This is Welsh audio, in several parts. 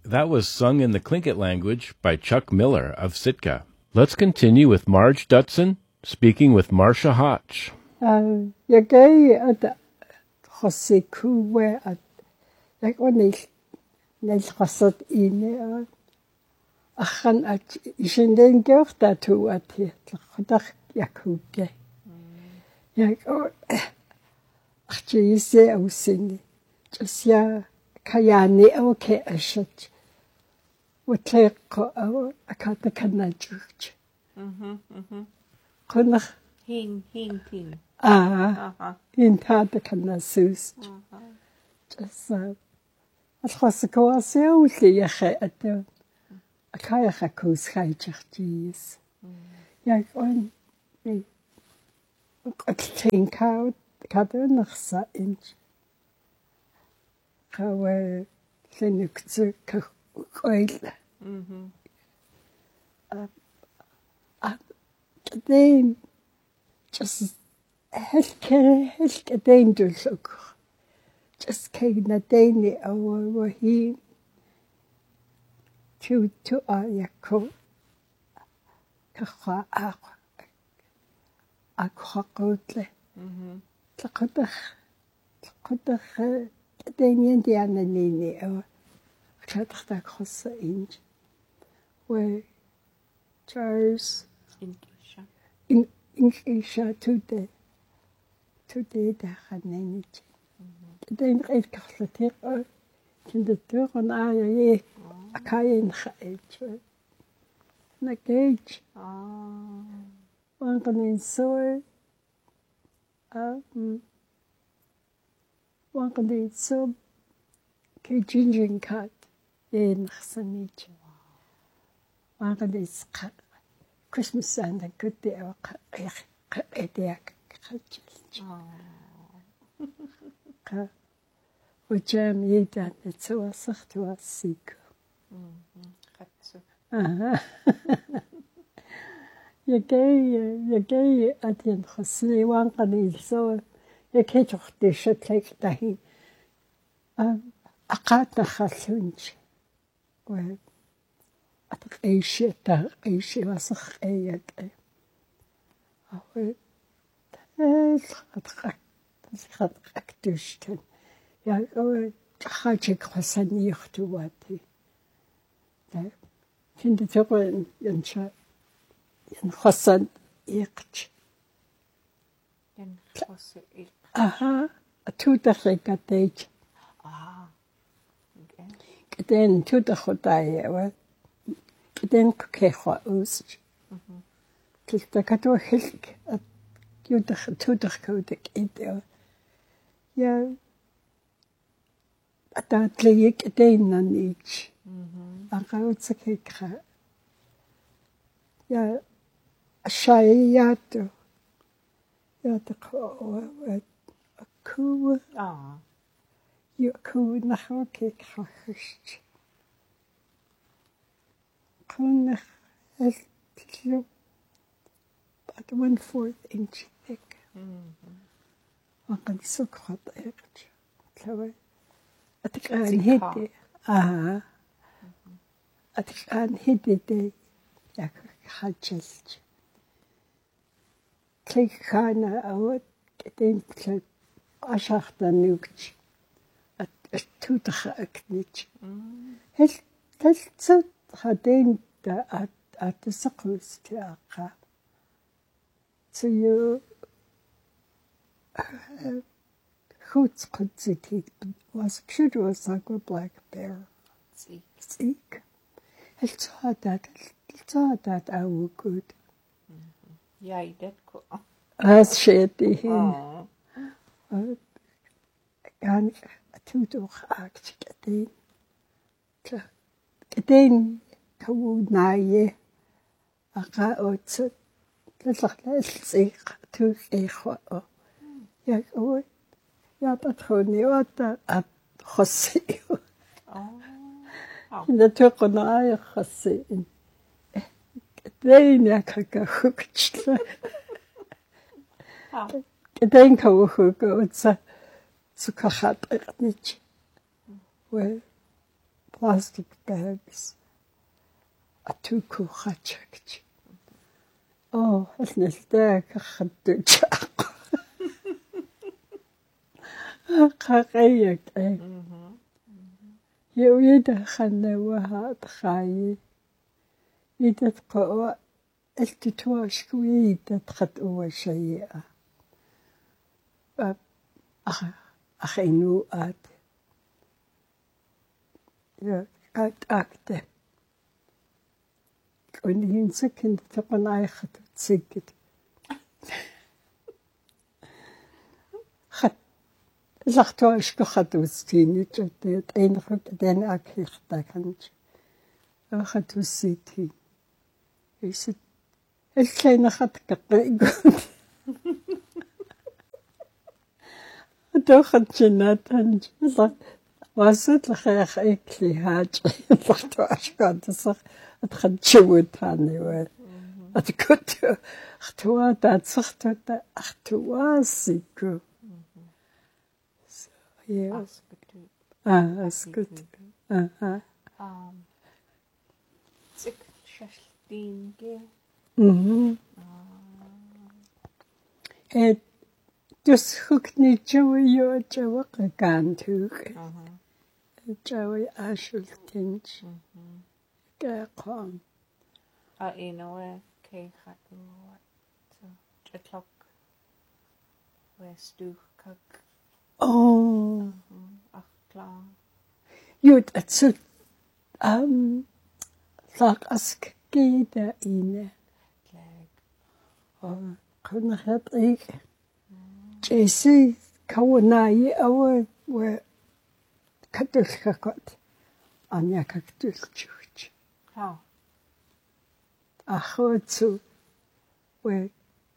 That was sung in the Tlingit language by Chuck Miller of Sitka. Let's continue with Marge Dutson speaking with Marcia Hotch. Yagay at Hosikuwe at Yagonil Nelhasat in Achan at Ishinden Gerta to at Hodach Yakuke. Yak Achise Ausini. Just ya Kayani okay Ashat. What take a Katakan church. Konach. Hin. In Tatakan Sus. Just at was the course, only at the Akayakus Haichis. Yak on me. I think out the Cadernachsa inch. How Linux coil. Then just healthcare dangerous. Just came a daily over he to Ayako Kaha Aquacotle. Takotach Danian Diana Nini or Chatak Hossa inch where Charles in Asia today the Hanenich. Then I got or in the tour on I a kayan age. Na gauge. One can in soil. One can eat so ginger cat in Sanich. One can eat Christmas and a good day of a day. Which ye done it so a such to a seek. You gay at the end Hosni one can eat so. You can't of the shit like that. A cat a hasunch. Well, at a shit, she was a egg. Oh, had actushed. Ja, Hajik was a near to what he. In the Turin in Hossan Irch. Aha, a tutor like a date. Then to the Hodai, then Keha Oost. Till the Cato Hilk at you the tutor codic in yeah. At that lake a day on each. A road's a cake. Yeah, a shy yato. Yat a cool. You cool nach cake hushed. Cool but 1/4 inch thick. I can suck hot edge. So I think I hit it. I think I hit it. I had just take kind of then I shot the nuke at 2 knit. That's so hadden at the circles to so you Hoots could see was cute was like a black bear. Seek. It's hard that I would good. Yeah, that cool. As shady. And a tutor act again. Kawu naye. A got let's see to a yeah, oh, yeah, but honey, what at Hossi. In the Turkona, Hossi. Then I can hooked. Then go who goes to Kahat Nich. Well, plastic bags. Atuku hachakch. Oh, it's not there. Kakhatuchak. Kakayak. You either Hanawa Hai. Either Koa Eltituashku that had over Shaya. I knew at. Yeah, at acte. When you second upon I had to take it. Zag als ik ga doen zien, niet het enige dat ik echt kan. Ik ga doen zien. Is het? Het kleine gaat kijken. Toch gaat je net en was het graag ik had. Wacht als ik had zeg, het gaat je moet aan nu. Het goed. Toen dat zegt dat toen was ik. Yes. That's good. Sick shashtin ge. Dus goed niet Joey gaan toe. Joey Ashultins. Gewoon. Kei gaat Jetlok. Westdoekak. Oh. Ach, klaar. Jut, het zo. Lag als ik daar in. Oh, kon het ik. JC, kawanai, ouwe, we kadulkakot. Anja kakdulchuch. How? Achotsu, we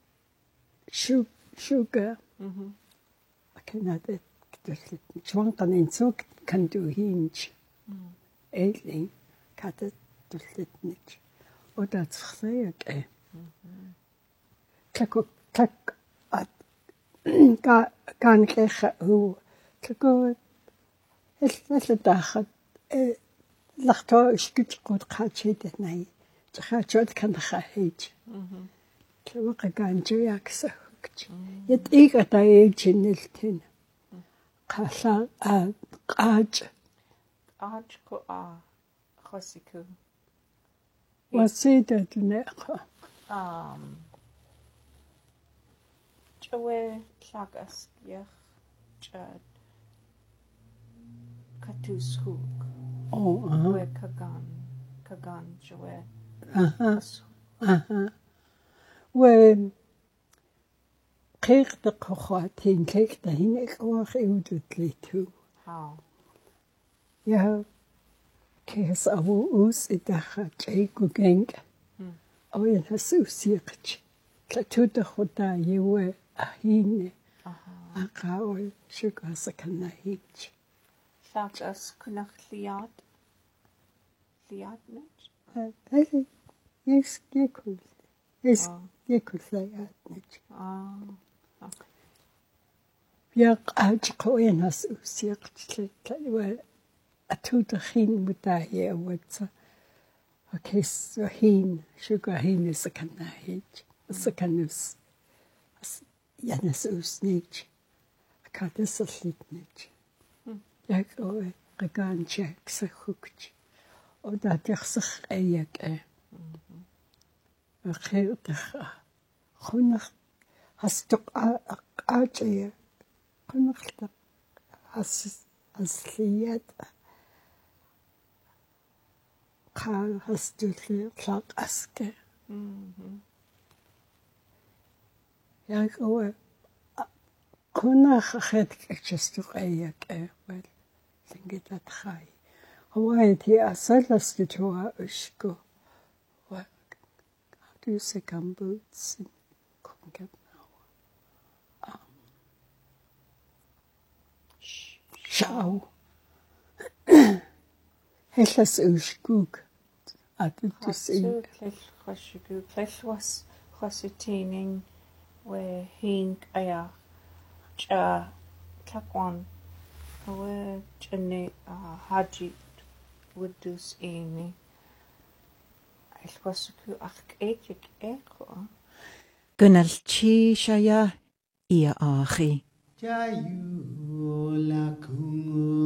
sugar. Cannot it one can in so can do hinge. Eiling, cut it to slit niche. Oh, that's say Click at can't get who to go. It's a dachat. Lachto is good catch it at night. The hatchet can hate. To look again, Jack's. Yet eager die age in Nilton. Casa Aj. Aj ko Hosiku. Was it at Necha? Joe Klagas Yach Chad Katushook. Oh, Where Kagan Joe. When kreeg de kochatin, kreeg de hinek oog eeuwdutli toe. How? Ja, kreeg awo oos idacha tjeiku genk. O jen has oosiertje. Klatu de choda jewe ahine. Aka o shuka sa kana hitch. Klagas kunach liad. Liad nich? Hey, yes, gekul. Yes, gekul liad nich. Okay. Ja, ko jen has oosiertje. Klatu atu de hin moet daar hier wat. Okay, so hin, sugar hin is a kana hitch. Is a canus. Janis oosnich. A katis a slitnich. Jak o regan jack sa hookch. O dat jak zich eyak A geertig. Gunnig. Has toch aardje. Gunnig. Has liet. Carl has to clock aske. Ja, go. Kuna het ik just toch eyak wel. Denk dat ga. Hoe die asalas de toa usko. What? How do you say gumboots in Concat now? Ciao. Helles uskoek. Altijd te zien. Klech was chositeening we hink aya cha takwan we chene haji wudus ini. Ilwasuku ach etik eko. Gynalchi siaia ia achi. Jayu la kungu